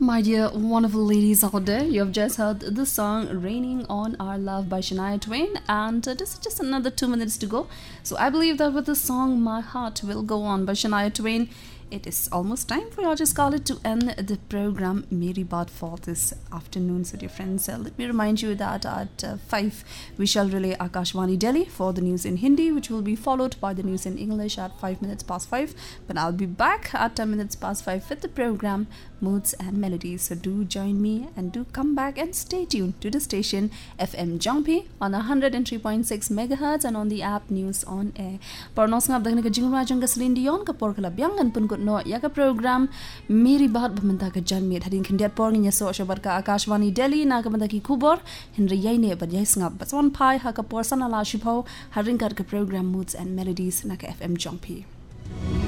my dear wonderful ladies out there, you have just heard the song Raining on Our Love by Shania Twain, and this is just another 2 minutes to go. So I believe that with the song My Heart Will Go On by Shania Twain, it is almost time for Rogers College to end the program Meri Baat for this afternoon. So dear friends, let me remind you that at 5 we shall relay Akashvani Delhi for the news in Hindi, which will be followed by the news in English at 5 minutes past 5. But I'll be back at 10 minutes past 5 with the program Moods and Melodies. So do join me and do come back and stay tuned to the station FM Jongpi on 103.6 MHz and on the app News on Air. Parnos ngab dagna ka jingrajang ka Celine ka porkala biangan pun no ya ka program Meri Baat bamanta ka janmi hadin kindiat por nya so shabar ka Akashvani Delhi na ka banda ki khubor hinri yai ne bad yai snga bason pai ha ka porsan ala shipho harin ka program Moods and Melodies na ka FM Jongpi.